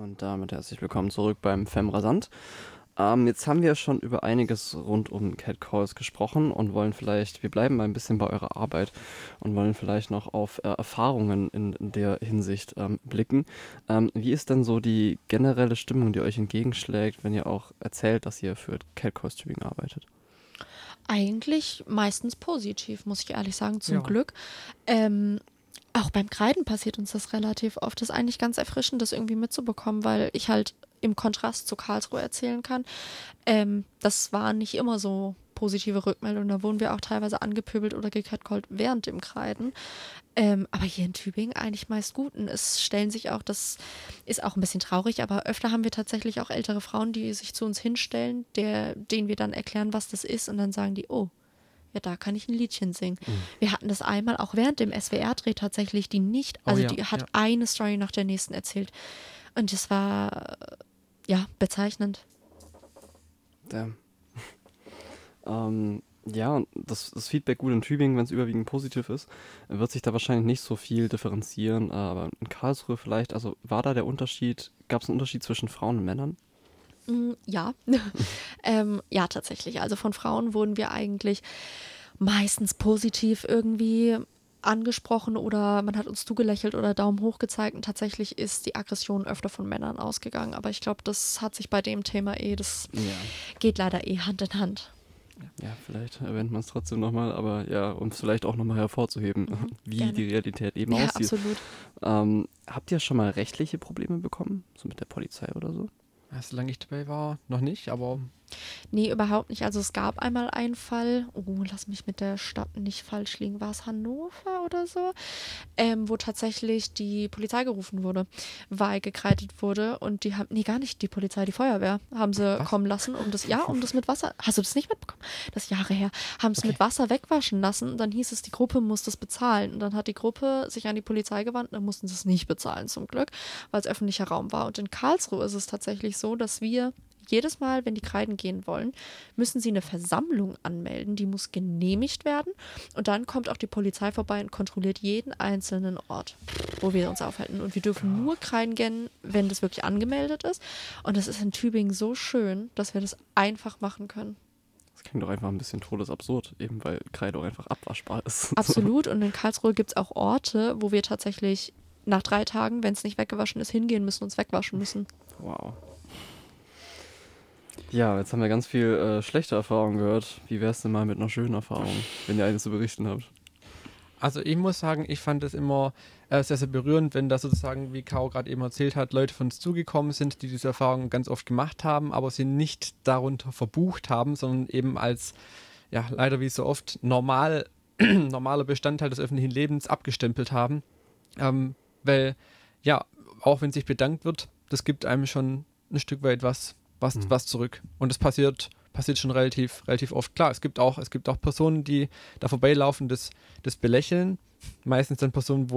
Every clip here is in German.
Und damit herzlich willkommen zurück beim Femrasant. Jetzt haben wir schon über einiges rund um Catcalls gesprochen und wir bleiben mal ein bisschen bei eurer Arbeit und wollen vielleicht noch auf Erfahrungen in der Hinsicht blicken. Wie ist denn so die generelle Stimmung, die euch entgegenschlägt, wenn ihr auch erzählt, dass ihr für Catcalls Tübingen arbeitet? Eigentlich meistens positiv, muss ich ehrlich sagen, zum Ja. Glück. Auch beim Kreiden passiert uns das relativ oft. Das ist eigentlich ganz erfrischend, das irgendwie mitzubekommen, weil ich halt im Kontrast zu Karlsruhe erzählen kann. Das war nicht immer so positive Rückmeldungen. Da wurden wir auch teilweise angepöbelt oder gecatcallt während dem Kreiden. Aber hier in Tübingen eigentlich meist gut. Und es stellen sich auch, das ist auch ein bisschen traurig, aber öfter haben wir tatsächlich auch ältere Frauen, die sich zu uns hinstellen, denen wir dann erklären, was das ist. Und dann sagen die, oh, ja, da kann ich ein Liedchen singen. Wir hatten das einmal auch während dem SWR-Dreh tatsächlich, die hat eine Story nach der nächsten erzählt. Und das war, bezeichnend. Ja. Ja, und das Feedback gut in Tübingen, wenn es überwiegend positiv ist, wird sich da wahrscheinlich nicht so viel differenzieren, aber in Karlsruhe vielleicht, also gab es einen Unterschied zwischen Frauen und Männern? Ja. Ja, tatsächlich. Also von Frauen wurden wir eigentlich meistens positiv irgendwie angesprochen oder man hat uns zugelächelt oder Daumen hoch gezeigt und tatsächlich ist die Aggression öfter von Männern ausgegangen. Aber ich glaube, das hat sich bei dem Thema das geht leider Hand in Hand. Ja, vielleicht erwähnt man es trotzdem nochmal, aber ja, um es vielleicht auch nochmal hervorzuheben, wie gerne. die Realität eben Ja, aussieht. absolut. Habt ihr schon mal rechtliche Probleme bekommen? So mit der Polizei oder so? Solange ich dabei war, noch nicht, aber Nee, überhaupt nicht. Also es gab einmal einen Fall, lass mich mit der Stadt nicht falsch liegen, war es Hannover oder so, wo tatsächlich die Polizei gerufen wurde, weil gekreidet wurde und die haben, nee, gar nicht die Polizei, die Feuerwehr haben sie kommen lassen, um das mit Wasser, hast du das nicht mitbekommen? Das ist Jahre her, haben es mit Wasser wegwaschen lassen und dann hieß es, die Gruppe muss das bezahlen und dann hat die Gruppe sich an die Polizei gewandt, dann mussten sie es nicht bezahlen zum Glück, weil es öffentlicher Raum war und in Karlsruhe ist es tatsächlich so, dass wir jedes Mal, wenn die kreiden gehen wollen, müssen sie eine Versammlung anmelden, die muss genehmigt werden und dann kommt auch die Polizei vorbei und kontrolliert jeden einzelnen Ort, wo wir uns aufhalten und wir dürfen nur kreiden gehen, wenn das wirklich angemeldet ist und das ist in Tübingen so schön, dass wir das einfach machen können. Das klingt doch einfach ein bisschen todesabsurd, eben weil Kreide auch einfach abwaschbar ist. Absolut und in Karlsruhe gibt es auch Orte, wo wir tatsächlich nach 3 Tagen, wenn es nicht weggewaschen ist, hingehen müssen und es wegwaschen müssen. Wow. Ja, jetzt haben wir ganz viel schlechte Erfahrungen gehört. Wie wär's denn mal mit einer schönen Erfahrung, wenn ihr eine zu berichten habt? also ich muss sagen, ich fand es immer sehr, sehr berührend, wenn da sozusagen, wie Caro gerade eben erzählt hat, Leute von uns zugekommen sind, die diese Erfahrung ganz oft gemacht haben, aber sie nicht darunter verbucht haben, sondern eben als, ja, leider wie so oft, normaler Bestandteil des öffentlichen Lebens abgestempelt haben. Weil, ja, auch wenn sich bedankt wird, das gibt einem schon ein Stück weit was zurück. Und das passiert schon relativ oft. Klar, es gibt auch Personen, die da vorbeilaufen, das belächeln. Meistens dann Personen,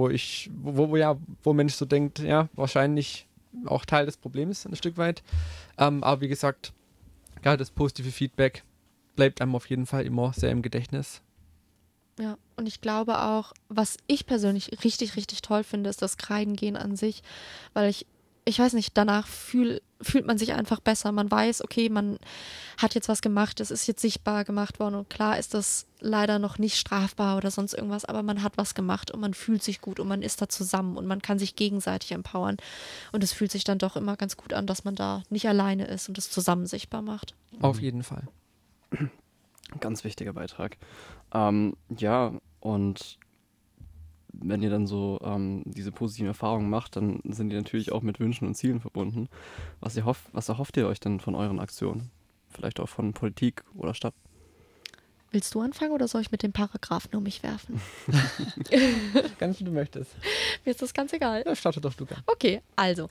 wo Mensch so denkt, ja, wahrscheinlich auch Teil des Problems ein Stück weit. Aber wie gesagt, gerade das positive Feedback bleibt einem auf jeden Fall immer sehr im Gedächtnis. Ja, und ich glaube auch, was ich persönlich richtig, richtig toll finde, ist das Kreidengehen an sich, weil ich weiß nicht, danach fühlt man sich einfach besser. Man weiß, okay, man hat jetzt was gemacht, es ist jetzt sichtbar gemacht worden und klar ist das leider noch nicht strafbar oder sonst irgendwas, aber man hat was gemacht und man fühlt sich gut und man ist da zusammen und man kann sich gegenseitig empowern und es fühlt sich dann doch immer ganz gut an, dass man da nicht alleine ist und es zusammen sichtbar macht. Auf jeden Fall. Ganz wichtiger Beitrag. Ja, und wenn ihr dann so diese positiven Erfahrungen macht, dann sind die natürlich auch mit Wünschen und Zielen verbunden. Was erhofft ihr euch denn von euren Aktionen? Vielleicht auch von Politik oder Stadt? Willst du anfangen oder soll ich mit den Paragraphen um mich werfen? Ganz wie du möchtest. Mir ist das ganz egal. Ja, starte doch du gern. Okay, also,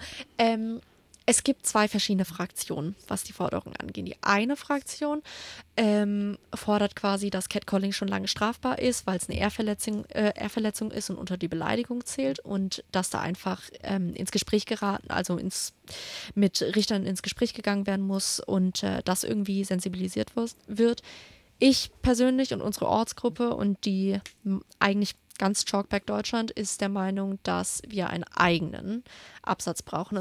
es gibt 2 verschiedene Fraktionen, was die Forderungen angeht. Die eine Fraktion fordert quasi, dass Catcalling schon lange strafbar ist, weil es eine Ehrverletzung ist und unter die Beleidigung zählt und dass da einfach ins Gespräch geraten, also mit Richtern ins Gespräch gegangen werden muss und das irgendwie sensibilisiert wird. Ich persönlich und unsere Ortsgruppe und die eigentlich ganz Talkback Deutschland ist der Meinung, dass wir einen eigenen Absatz brauchen.